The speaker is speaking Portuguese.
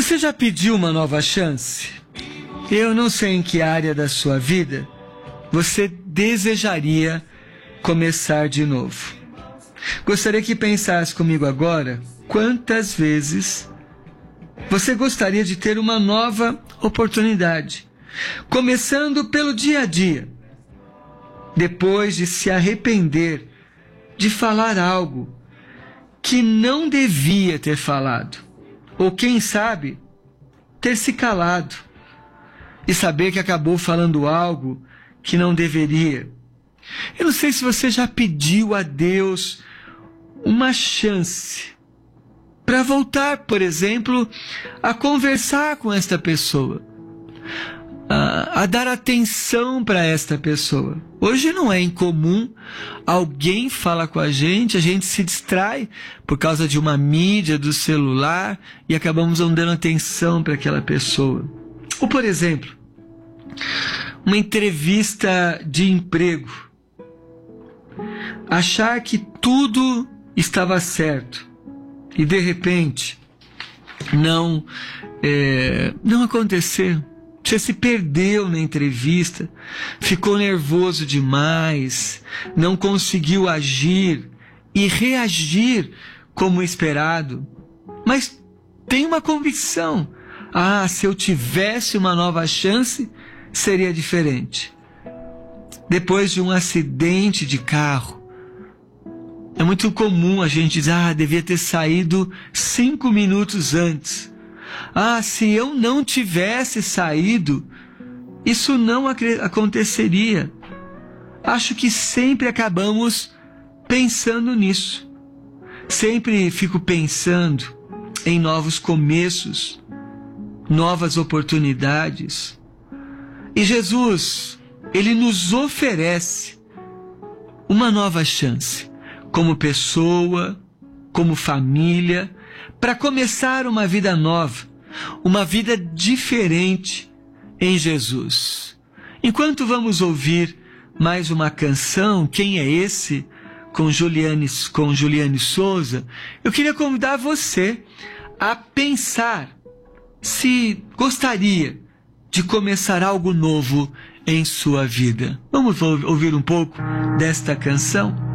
Você já pediu uma nova chance? Eu não sei em que área da sua vida você desejaria começar de novo. Gostaria que pensasse comigo agora quantas vezes você gostaria de ter uma nova oportunidade, começando pelo dia a dia, depois de se arrepender de falar algo que não devia ter falado, ou quem sabe, ter se calado e saber que acabou falando algo que não deveria. Eu não sei se você já pediu a Deus uma chance para voltar, por exemplo, a conversar com esta pessoa, a dar atenção para esta pessoa. Hoje não é incomum alguém fala com a gente se distrai por causa de uma mídia do celular e acabamos não dando atenção para aquela pessoa. Ou, por exemplo, uma entrevista de emprego. Achar que tudo estava certo e de repente não aconteceu. Você se perdeu na entrevista, ficou nervoso demais, não conseguiu agir e reagir como esperado, mas tem uma convicção: se eu tivesse uma nova chance, seria diferente. Depois de um acidente de carro, é muito comum a gente dizer: devia ter saído 5 minutos antes. Se eu não tivesse saído, isso não aconteceria. Acho que sempre acabamos pensando nisso. Sempre fico pensando em novos começos, novas oportunidades. E Jesus, Ele nos oferece uma nova chance, como pessoa, como família, para começar uma vida nova, uma vida diferente em Jesus. Enquanto vamos ouvir mais uma canção, Quem é Esse?, com Juliane Souza, eu queria convidar você a pensar se gostaria de começar algo novo em sua vida. Vamos ouvir um pouco desta canção?